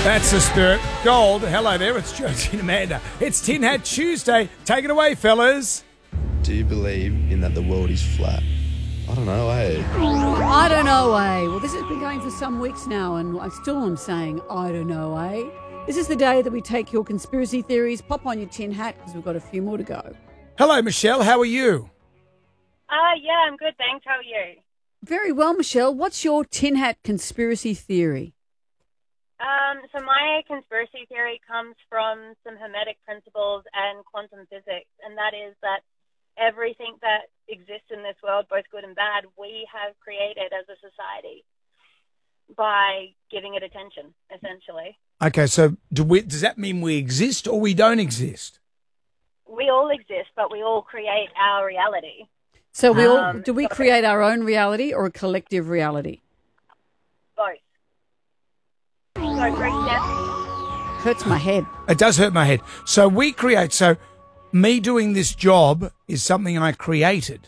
That's the spirit. Gold. Hello there. It's Josie and Amanda. It's Tin Hat Tuesday. Take it away, fellas. Do you believe in that the world is flat? I don't know, eh? I don't know, eh? Well, this has been going for some weeks now, and I still am saying, I don't know, eh? This is the day that we take your conspiracy theories, pop on your tin hat, because we've got a few more to go. Hello, Michelle. How are you? Yeah, I'm good, thanks. How are you? Very well, Michelle. What's your tin hat conspiracy theory? So my conspiracy theory comes from some Hermetic principles and quantum physics, and that is that everything that exists in this world, both good and bad, we have created as a society by giving it attention, essentially. Okay, so does that mean we exist or we don't exist? We all exist, but we all create our reality. So do we create our own reality or a collective reality? Both. So, for example, Hurts my head. It does hurt my head. So we create. So me doing this job is something I created.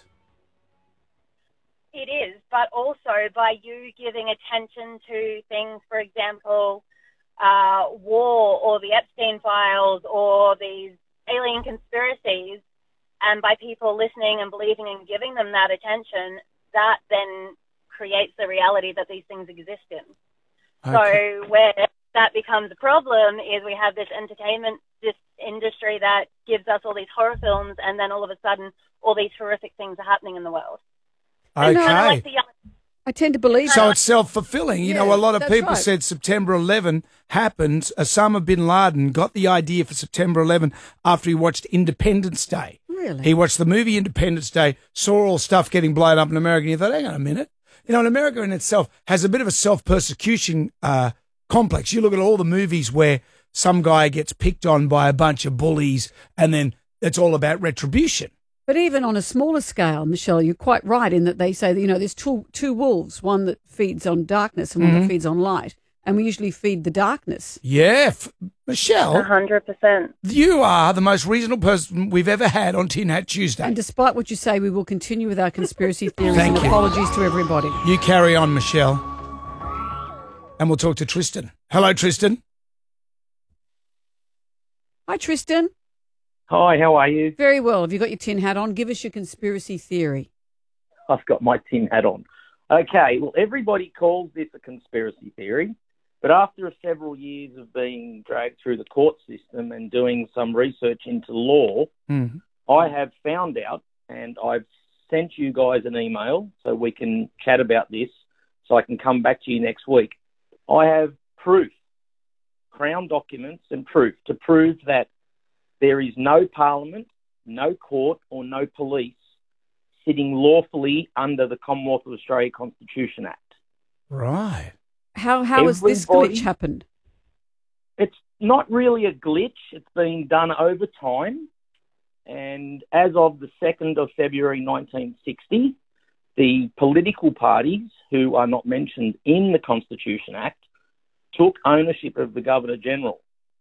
it is, but also by you giving attention to things, for example, war or the Epstein files or these alien conspiracies, and by people listening and believing and giving them that attention, that then creates the reality that these things exist in. Okay. So where that becomes a problem is we have this industry that gives us all these horror films, and then all of a sudden all these horrific things are happening in the world. Okay. I tend to believe so. It's self-fulfilling. You know, a lot of people said September 11 happened. Osama bin Laden got the idea for September 11 after he watched Independence Day. Really? He watched the movie Independence Day, saw all stuff getting blown up in America, and he thought, hang on a minute. You know, and America in itself has a bit of a self-persecution complex. You look at all the movies where some guy gets picked on by a bunch of bullies, and then it's all about retribution. But even on a smaller scale, Michelle, you're quite right in that they say that, you know, there's two wolves, one that feeds on darkness and one that feeds on light. And we usually feed the darkness. Yeah. Michelle. 100%. You are the most reasonable person we've ever had on Tin Hat Tuesday. And despite what you say, we will continue with our conspiracy theories Thank and you. apologies to everybody. You carry on, Michelle. And we'll talk to Tristan. Hello, Tristan. Hi, Tristan. Hi, how are you? Very well. Have you got your tin hat on? Give us your conspiracy theory. I've got my tin hat on. Okay, well, everybody calls this a conspiracy theory, but after several years of being dragged through the court system and doing some research into law, I have found out, and I've sent you guys an email so we can chat about this, so I can come back to you next week. I have proof, Crown documents and proof, to prove that there is no parliament, no court or no police sitting lawfully under the Commonwealth of Australia Constitution Act. Right. How has this glitch happened? It's not really a glitch. It's been done over time. And as of the 2nd of February 1960, the political parties, who are not mentioned in the Constitution Act, took ownership of the Governor-General.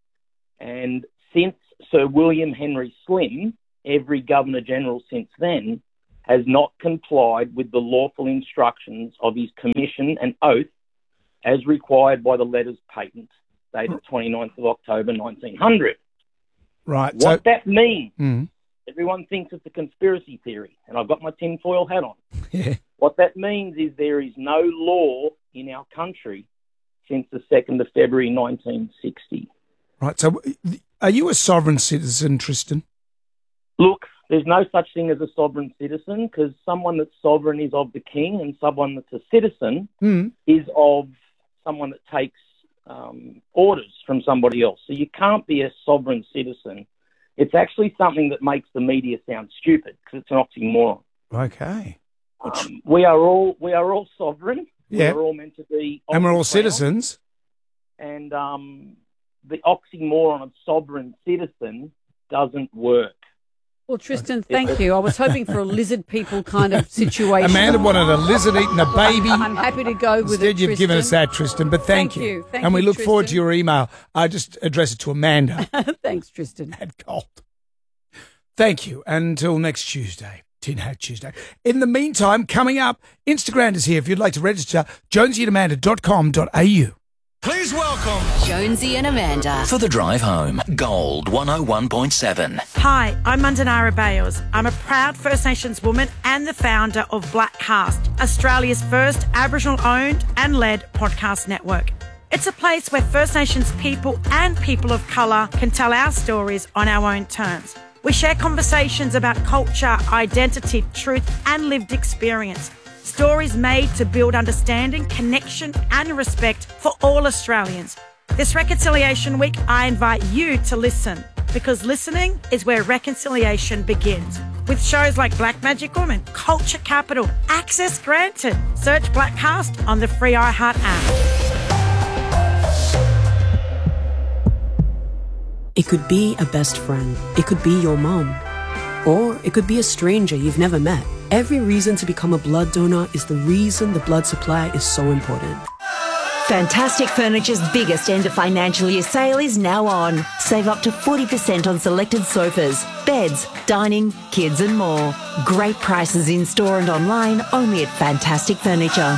And since Sir William Henry Slim, every Governor-General since then has not complied with the lawful instructions of his commission and oath as required by the letters patent dated 29th of October 1900. Right. What that means, everyone thinks it's a conspiracy theory, and I've got my tinfoil hat on. Yeah. What that means is there is no law in our country since the 2nd of February 1960. Right. So are you a sovereign citizen, Tristan? Look, there's no such thing as a sovereign citizen, because someone that's sovereign is of the king, and someone that's a citizen is of someone that takes orders from somebody else. So you can't be a sovereign citizen. It's actually something that makes the media sound stupid, because it's an oxymoron. Okay. We are all sovereign. Yeah. We're all meant to be, and we're all citizens. And the oxymoron of sovereign citizen doesn't work. Well, Tristan, thank you. I was hoping for a lizard people kind of situation. Amanda wanted a lizard eating a baby. I'm happy to go with it, Instead, you've given us that, Tristan, but thank you. Thank and we you, look forward to Tristan. your email. I just address it to Amanda. Thanks, Tristan. At Gold. Thank you. Until next Tuesday, Tin Hat Tuesday. In the meantime, coming up, Instagram is here if you'd like to register, jonesyandamanda.com.au. Please welcome Jonesy and Amanda. For the drive home, Gold 101.7. Hi, I'm Mandanara Bales. I'm a proud First Nations woman and the founder of Blackcast, Australia's first Aboriginal-owned and led podcast network. It's a place where First Nations people and people of colour can tell our stories on our own terms. We share conversations about culture, identity, truth and lived experience. Stories made to build understanding, connection and respect for all Australians. This Reconciliation Week, I invite you to listen, because listening is where reconciliation begins. With shows like Black Magic Woman, Culture Capital, Access Granted. Search Blackcast on the free iHeart app. It could be a best friend. It could be your mum. Or it could be a stranger you've never met. Every reason to become a blood donor is the reason the blood supply is so important. Fantastic Furniture's biggest end of financial year sale is now on. Save up to 40% on selected sofas, beds, dining, kids and more. Great prices in store and online only at Fantastic Furniture.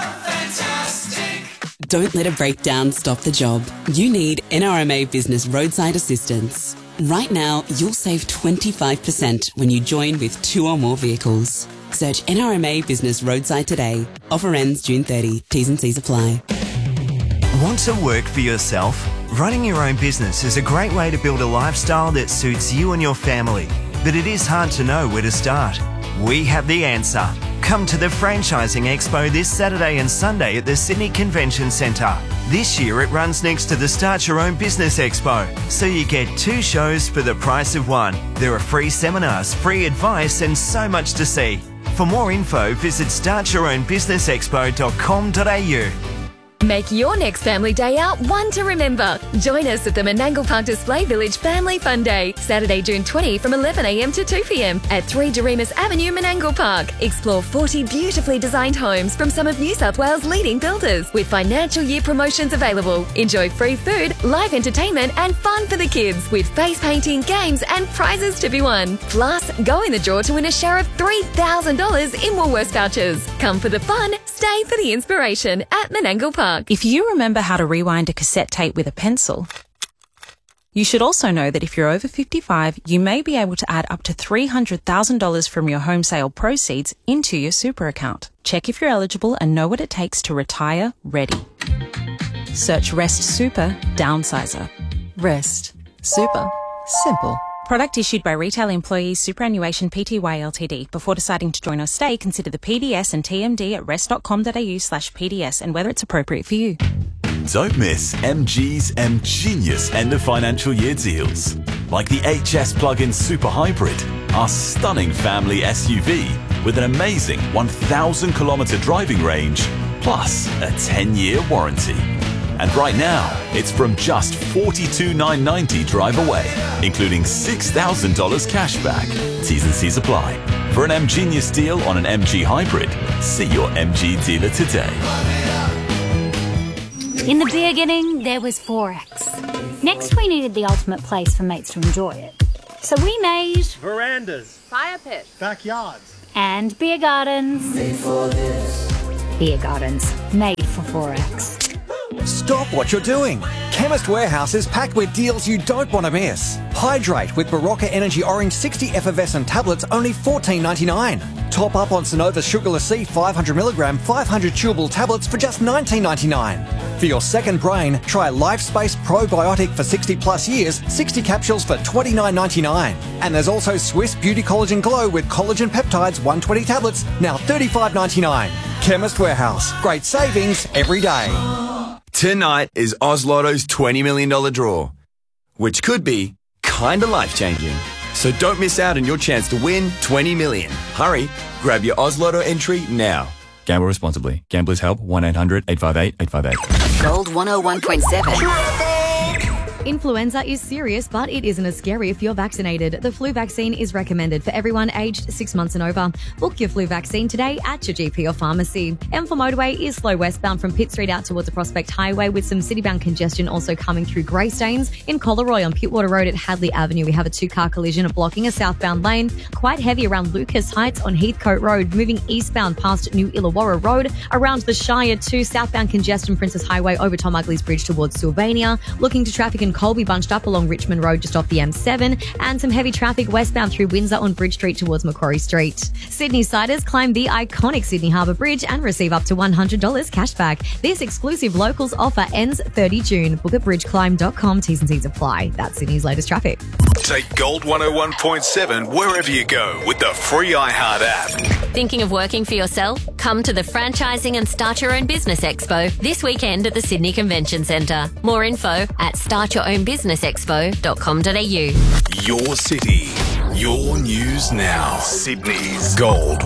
Don't let a breakdown stop the job. You need NRMA Business Roadside Assistance. Right now, you'll save 25% when you join with 2 or more vehicles. Search NRMA Business Roadside today. Offer ends June 30. T's and C's apply. Want to work for yourself? Running your own business is a great way to build a lifestyle that suits you and your family. But it is hard to know where to start. We have the answer. Come to the Franchising Expo this Saturday and Sunday at the Sydney Convention Centre. This year it runs next to the Start Your Own Business Expo, so you get 2 shows for the price of 1. There are free seminars, free advice and so much to see. For more info, visit startyourownbusinessexpo.com.au. Make your next family day out one to remember. Join us at the Menangle Park Display Village Family Fun Day, Saturday, June 20 from 11 a.m. to 2 p.m. at 3 Doremus Avenue, Menangle Park. Explore 40 beautifully designed homes from some of New South Wales' leading builders with financial year promotions available. Enjoy free food, live entertainment and fun for the kids with face painting, games and prizes to be won. Plus, go in the draw to win a share of $3,000 in Woolworths vouchers. Come for the fun, stay for the inspiration at Menangle Park. If you remember how to rewind a cassette tape with a pencil, you should also know that if you're over 55, you may be able to add up to $300,000 from your home sale proceeds into your super account. Check if you're eligible and know what it takes to retire ready. Search Rest Super Downsizer. Rest Super Simple. Product issued by Retail Employees Superannuation Pty Ltd. Before deciding to join or stay, consider the PDS and TMD at rest.com.au/PDS and whether it's appropriate for you. Don't miss MG's M-Genius end of financial year deals. Like the HS Plug-in Super Hybrid, our stunning family SUV with an amazing 1,000 kilometre driving range, plus a 10-year warranty. And right now, it's from just $42,990 drive away, including $6,000 cash back. T's and C's apply. For an M-Genius deal on an MG Hybrid, see your MG dealer today. In the beginning, there was Forex. Next, we needed the ultimate place for mates to enjoy it. So we made verandas, fire pits, backyards, and beer gardens. Made for this. Beer gardens made for Forex. Stop what you're doing. Chemist Warehouse is packed with deals you don't want to miss. Hydrate with Barocca Energy Orange 60 effervescent tablets, only $14.99. Top up on Sonova Sugarless C 500mg 500 chewable tablets for just $19.99. For your second brain, try LifeSpace Probiotic for 60 plus years, 60 capsules for $29.99. And there's also Swiss Beauty Collagen Glow with collagen peptides 120 tablets, now $35.99. Chemist Warehouse. Great savings every day. Tonight is Oz Lotto's $20 million draw, which could be kinda life-changing. So don't miss out on your chance to win $20 million. Hurry, grab your Oz Lotto entry now. Gamble responsibly. Gamblers help 1-800-858-858. Gold 101.7. Influenza is serious, but it isn't as scary if you're vaccinated. The flu vaccine is recommended for everyone aged 6 months and over. Book your flu vaccine today at your GP or pharmacy. M4 motorway is slow westbound from Pitt Street out towards the Prospect Highway with some citybound congestion also coming through Greystanes. In Collaroy on Pittwater Road at Hadley Avenue, we have a 2-car collision blocking a southbound lane. Quite heavy around Lucas Heights on Heathcote Road, moving eastbound past New Illawarra Road. Around the Shire to southbound congestion Princess Highway over Tom Ugley's Bridge towards Sylvania. Looking to traffic in Colby bunched up along Richmond Road just off the M7, and some heavy traffic westbound through Windsor on Bridge Street towards Macquarie Street. Sydney siders climb the iconic Sydney Harbour Bridge and receive up to $100 cash back. This exclusive locals offer ends 30 June. Book at bridgeclimb.com. T's and C's apply. That's Sydney's latest traffic. Take Gold 101.7 wherever you go with the free iHeart app. Thinking of working for yourself? Come to the Franchising and Start Your Own Business Expo this weekend at the Sydney Convention Centre. More info at startyourownbusinessexpo.com.au. Your city, your news now. Sydney's Gold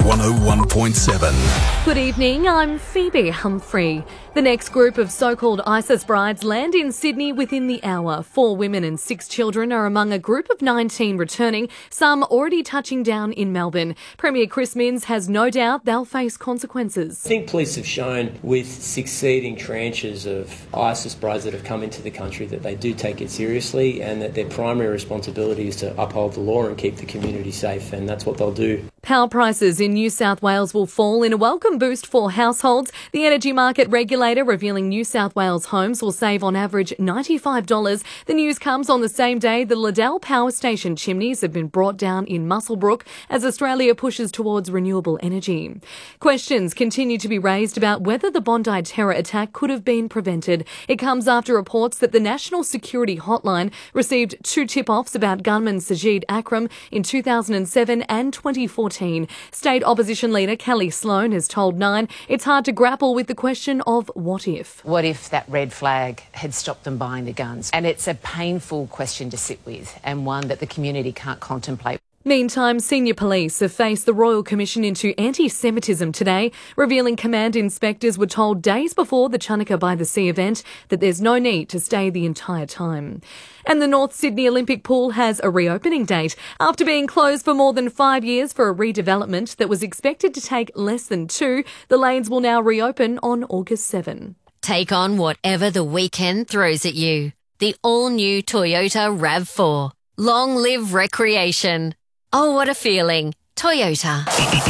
101.7. Good evening, I'm Phoebe Humphrey. The next group of so-called ISIS brides land in Sydney within the hour. 4 women and 6 children are among a group of 19 returning, some already touching down in Melbourne. Premier Chris Minns has no doubt they'll face consequences. I think police have shown with succeeding tranches of ISIS brides that have come into the country that they do take it seriously and that their primary responsibility is to uphold the law and keep the community safe, and that's what they'll do. Power prices in New South Wales will fall in a welcome boost for households. The energy market regulator revealing New South Wales homes will save on average $95. The news comes on the same day the Liddell Power Station chimneys have been brought down in Muswellbrook as Australia pushes towards renewable energy. Questions continue to be raised about whether the Bondi terror attack could have been prevented. It comes after reports that the National Security Hotline received 2 tip-offs about gunman Sajid Akram in 2007 and 2014. State opposition leader Kelly Sloan has told Nine it's hard to grapple with the question of what if. What if that red flag had stopped them buying the guns? And it's a painful question to sit with and one that the community can't contemplate. Meantime, senior police have faced the Royal Commission into anti-Semitism today, revealing command inspectors were told days before the Chunnaka by the Sea event that there's no need to stay the entire time. And the North Sydney Olympic Pool has a reopening date. After being closed for more than 5 years for a redevelopment that was expected to take less than 2, the lanes will now reopen on August 7. Take on whatever the weekend throws at you. The all-new Toyota RAV4. Long live recreation. Oh, what a feeling. Toyota.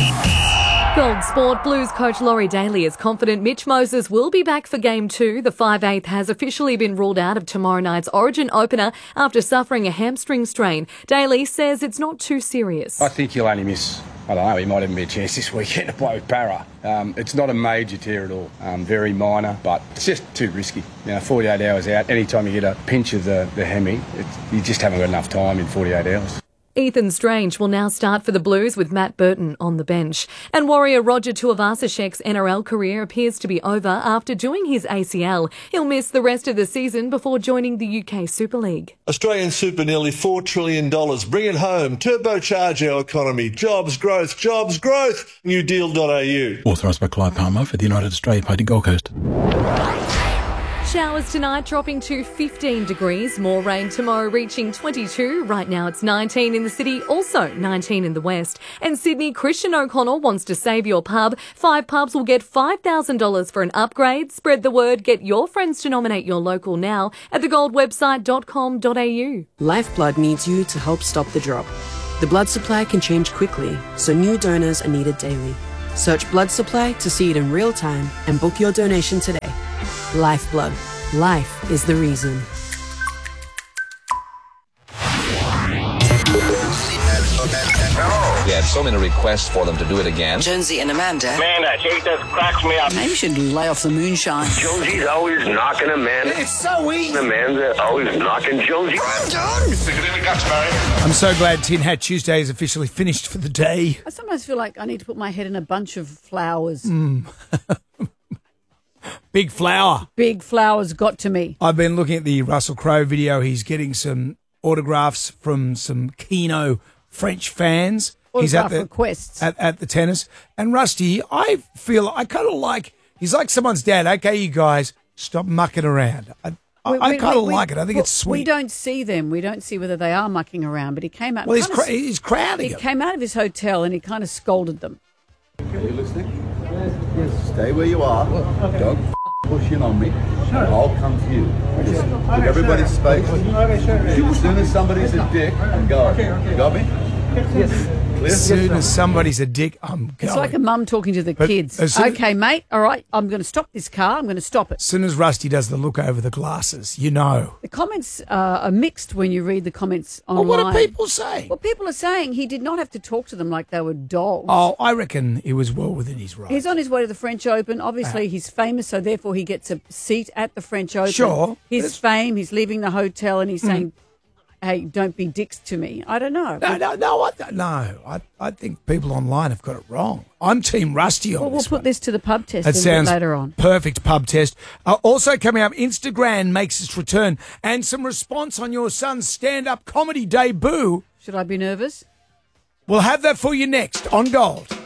Gold Sport Blues coach Laurie Daly is confident Mitch Moses will be back for Game 2. The 5'8" has officially been ruled out of tomorrow night's Origin opener after suffering a hamstring strain. Daly says it's not too serious. I think he'll only miss, I don't know, he might even be a chance this weekend to play with Para. It's not a major tear at all, very minor, but it's just too risky. 48 hours out, anytime you get a pinch of the hemi, you just haven't got enough time in 48 hours. Ethan Strange will now start for the Blues with Matt Burton on the bench. And Warrior Roger Tuivasa-Sheck's NRL career appears to be over after doing his ACL. He'll miss the rest of the season before joining the UK Super League. Australian super nearly $4 trillion. Bring it home. Turbocharge our economy. Jobs, growth, jobs, growth. Newdeal.au. Authorised by Clive Palmer for the United Australia Party Gold Coast. Showers tonight dropping to 15 degrees. More rain tomorrow reaching 22. Right now it's 19 in the city, also 19 in the west. And Sydney, Christian O'Connell wants to save your pub. 5 pubs will get $5,000 for an upgrade. Spread the word. Get your friends to nominate your local now at thegoldwebsite.com.au. Lifeblood needs you to help stop the drop. The blood supply can change quickly, so new donors are needed daily. Search blood supply to see it in real time and book your donation today. Lifeblood. Life is the reason. We had so many requests for them to do it again. Jonesy and Amanda. Man, that chick just cracks me up. Maybe we should lay off the moonshine. Jonesy's always knocking Amanda. It's so easy. Amanda always knocking Jonesy. I'm done. Stick it in the guts, Barry. I'm so glad Tin Hat Tuesday is officially finished for the day. I sometimes feel like I need to put my head in a bunch of flowers. Big flower. Big flowers got to me. I've been looking at the Russell Crowe video. He's getting some autographs from some Keno French fans. He's at the requests at the tennis. And Rusty, I feel I kind of like he's like someone's dad. Okay, you guys, stop mucking around. I kind of like it. I think it's sweet. We don't see them. We don't see whether they are mucking around, but he came out. Well, he's crowding He them. came out of his hotel and he kind of scolded them. Are you listening? Yes. Stay where you are. Don't push in on me. I'll come to you. Just give everybody space. As soon as somebody's a dick, I'm going. You got me? Yes. As soon as somebody's a dick, I'm going. It's like a mum talking to the kids. Okay, mate, all right, I'm going to stop this car. I'm going to stop it. As soon as Rusty does the look over the glasses, you know. The comments are mixed when you read the comments online. Well, what are people saying? Well, people are saying he did not have to talk to them like they were dogs. Oh, I reckon he was well within his right. He's on his way to the French Open. Obviously, he's famous, so therefore he gets a seat at the French Open. Sure. His fame, he's leaving the hotel and he's saying, hey, don't be dicks to me. I don't know. I think people online have got it wrong. I'm Team Rusty on We'll put this to the pub test That sounds later on. perfect pub test. Also coming up, Instagram makes its return and some response on your son's stand-up comedy debut. Should I be nervous? We'll have that for you next on Gold.